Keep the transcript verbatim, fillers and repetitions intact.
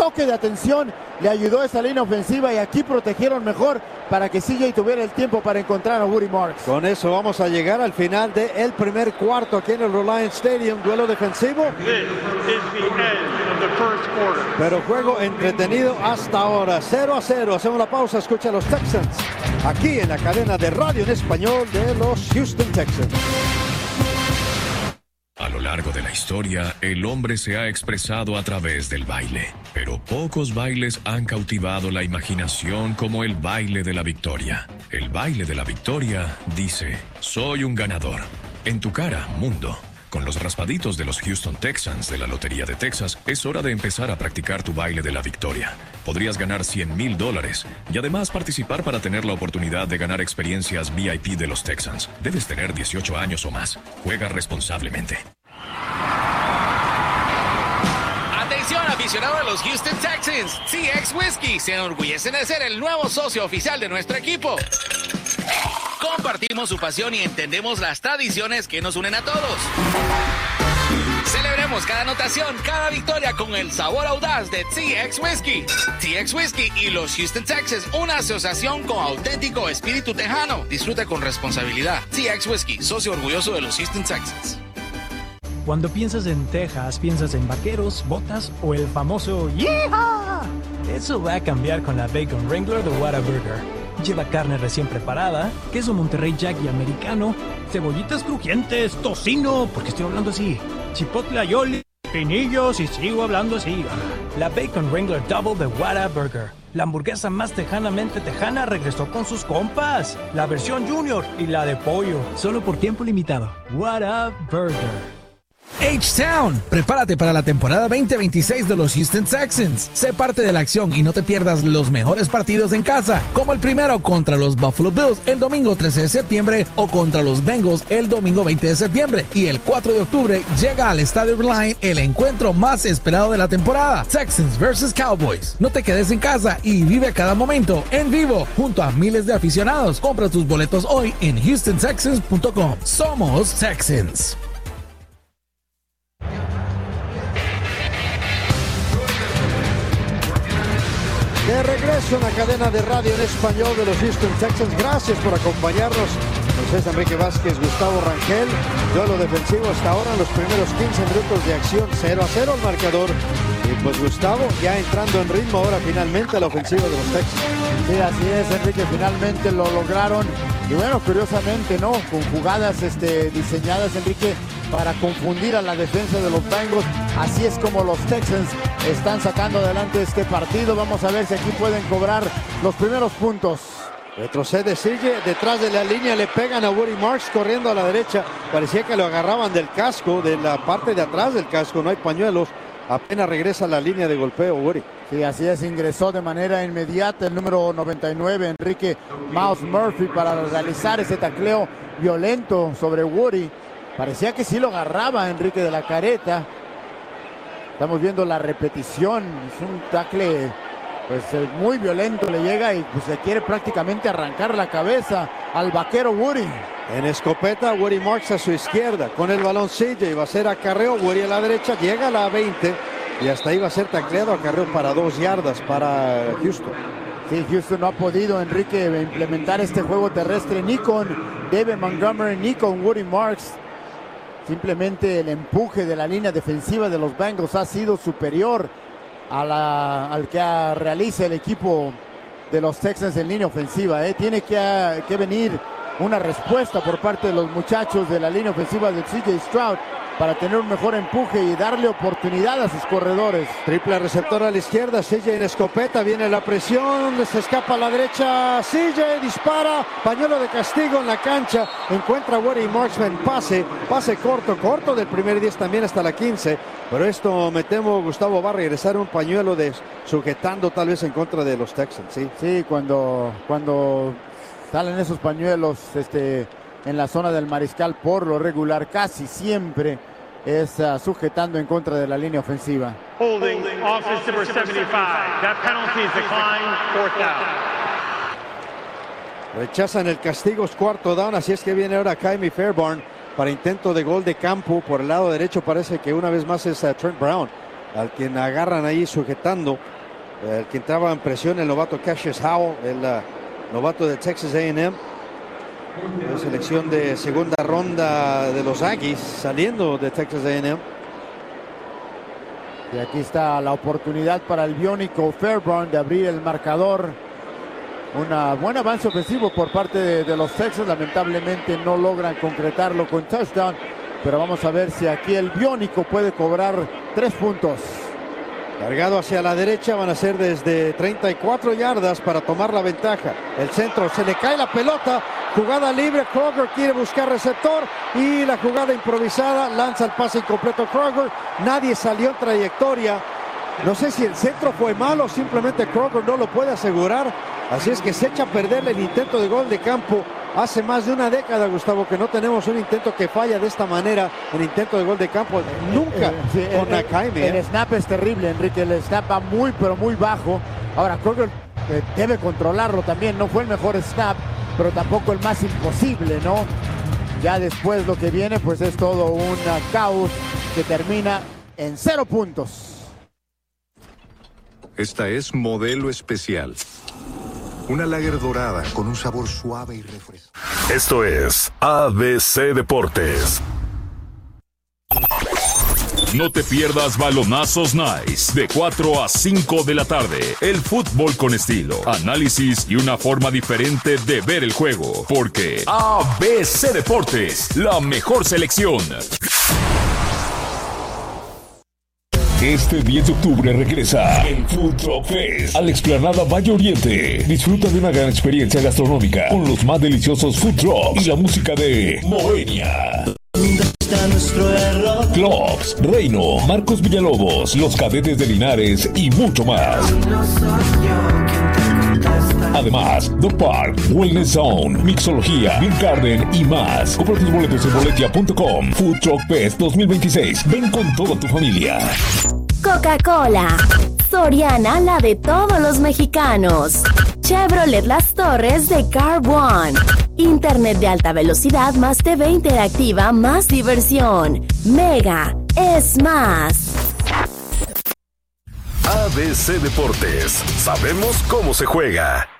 toque de atención le ayudó a esa línea ofensiva y aquí protegieron mejor para que C J tuviera el tiempo para encontrar a Woody Marks. Con eso vamos a llegar al final del primer cuarto aquí en el Reliant Stadium. Duelo defensivo. Pero juego entretenido hasta ahora. cero a cero. Hacemos la pausa. Escucha a los Texans aquí en la cadena de radio en español de los Houston Texans. A lo largo de la historia, el hombre se ha expresado a través del baile, pero pocos bailes han cautivado la imaginación como el baile de la victoria. El baile de la victoria dice, soy un ganador. En tu cara, mundo. Con los raspaditos de los Houston Texans de la Lotería de Texas, es hora de empezar a practicar tu baile de la victoria. Podrías ganar cien mil dólares y además participar para tener la oportunidad de ganar experiencias V I P de los Texans. Debes tener dieciocho años o más. Juega responsablemente. Atención, aficionado de los Houston Texans. C X Whiskey se enorgullece de ser el nuevo socio oficial de nuestro equipo. Compartimos su pasión y entendemos las tradiciones que nos unen a todos. Celebremos cada anotación, cada victoria con el sabor audaz de T X Whiskey. T X Whiskey y los Houston Texans, una asociación con auténtico espíritu tejano. Disfruta con responsabilidad. T X Whiskey, socio orgulloso de los Houston Texans. Cuando piensas en Texas, piensas en vaqueros, botas o el famoso ¡Yeehaw! Eso va a cambiar con la Bacon Wrangler de Whataburger. Lleva carne recién preparada, queso Monterrey Jack y americano, cebollitas crujientes, tocino, porque estoy hablando así, chipotle aioli, pinillos y sigo hablando así. La Bacon Wrangler Double de Whataburger. La hamburguesa más tejanamente tejana regresó con sus compas. La versión Junior y la de pollo. Solo por tiempo limitado. Whataburger. H-Town, prepárate para la temporada veinte veintiséis de los Houston Texans. Sé parte de la acción y no te pierdas los mejores partidos en casa, como el primero contra los Buffalo Bills el domingo trece de septiembre o contra los Bengals el domingo veinte de septiembre. Y el cuatro de octubre llega al Estadio Reliant el encuentro más esperado de la temporada, Texans versus Cowboys. No te quedes en casa y vive cada momento en vivo junto a miles de aficionados. Compra tus boletos hoy en houston texans punto com. Somos Texans. De regreso en la cadena de radio en español de los Houston Texans. Gracias por acompañarnos. José Enrique Vázquez, Gustavo Rangel. Duelo defensivo hasta ahora en los primeros quince minutos de acción. cero a cero el marcador. Y pues Gustavo ya entrando en ritmo ahora finalmente a la ofensiva de los Texans. Sí, así es, Enrique. Finalmente lo lograron. Y bueno, curiosamente, ¿no? Con jugadas este, diseñadas, Enrique, para confundir a la defensa de los Bengals. Así es como los Texans están sacando adelante este partido. Vamos a ver si aquí pueden cobrar los primeros puntos. Retrocede, sigue detrás de la línea, le pegan a Woody Marks corriendo a la derecha. Parecía que lo agarraban del casco, de la parte de atrás del casco, no hay pañuelos. Apenas regresa a la línea de golpeo, Woody. Sí, así es, ingresó de manera inmediata el número noventa y nueve, Enrique Miles Murphy, para realizar ese tacleo violento sobre Woody. Parecía que sí lo agarraba Enrique de la careta. Estamos viendo la repetición. Es un tackle pues muy violento. Le llega y pues le quiere prácticamente arrancar la cabeza al vaquero Woody. En escopeta, Woody Marks a su izquierda. Con el balón C J va a ser acarreo. Woody a la derecha. Llega a la veinte. Y hasta ahí va a ser tacleado. Acarreo para dos yardas para Houston. Sí, Houston no ha podido, Enrique, implementar este juego terrestre ni con David Montgomery ni con Woody Marks. Simplemente el empuje de la línea defensiva de los Bengals ha sido superior a la, al que a, realiza el equipo de los Texans en línea ofensiva. ¿eh? Tiene que, a, que venir una respuesta por parte de los muchachos de la línea ofensiva de C J Stroud para tener un mejor empuje y darle oportunidad a sus corredores. Triple receptor a la izquierda, C J en escopeta, viene la presión, se escapa a la derecha, C J dispara, pañuelo de castigo en la cancha, encuentra a Woody Marksman, pase, pase corto, corto del primer diez también hasta la quince, pero esto me temo, Gustavo, va a regresar un pañuelo de sujetando tal vez en contra de los Texans, ¿sí? Sí, cuando, cuando salen esos pañuelos, este... en la zona del mariscal, por lo regular casi siempre es uh, sujetando en contra de la línea ofensiva. Holding, offense number seventy-five. That penalty is declined, fourth down. Rechazan el castigo, es cuarto down, así es que viene ahora Ka'imi Fairbairn para intento de gol de campo por el lado derecho. Parece que una vez más es uh, Trent Brown al quien agarran ahí sujetando, el que entraba en presión, el novato Cassius Howell, el uh, novato de Texas A and M. La selección de segunda ronda de los Aggies, saliendo de Texas A and M. Y aquí está la oportunidad para el biónico Fairbairn de abrir el marcador. Un buen avance ofensivo por parte de, de los Texas. Lamentablemente no logran concretarlo con touchdown, pero vamos a ver si aquí el biónico puede cobrar tres puntos. Cargado hacia la derecha, van a ser desde treinta y cuatro yardas para tomar la ventaja. El centro, se le cae la pelota, jugada libre, Kroger quiere buscar receptor y la jugada improvisada, lanza el pase incompleto Kroger, nadie salió en trayectoria. No sé si el centro fue malo o simplemente Kroger no lo puede asegurar, así es que se echa a perder el intento de gol de campo. Hace más de una década, Gustavo, que no tenemos un intento que falla de esta manera, el intento de gol de campo, nunca eh, sí, con Nakaime. El, el snap es terrible, Enrique, el snap va muy pero muy bajo. Ahora Kroger eh, debe controlarlo también, no fue el mejor snap, pero tampoco el más imposible, ¿no? Ya después lo que viene pues es todo un caos que termina en cero puntos. Esta es Modelo Especial. Una lager dorada con un sabor suave y refrescante. Esto es A B C Deportes. No te pierdas Balonazos Nice de cuatro a cinco de la tarde. El fútbol con estilo, análisis y una forma diferente de ver el juego. Porque A B C Deportes, la mejor selección. Este diez de octubre regresa el Food Truck Fest a la explanada Valle Oriente. Disfruta de una gran experiencia gastronómica con los más deliciosos food trucks y la música de Moenia. Clubs, Reino, Marcos Villalobos, Los Cadetes de Linares y mucho más. Además, Dog Park, Wellness Zone, Mixología, Beer Garden y más. Compra tus boletos en boletia punto com. Food Truck Fest dos mil veintiséis. Ven con toda tu familia. Coca-Cola. Soriana, la de todos los mexicanos. Chevrolet Las Torres de Car One. Internet de alta velocidad más T V interactiva más diversión. Mega es más. A B C Deportes. Sabemos cómo se juega.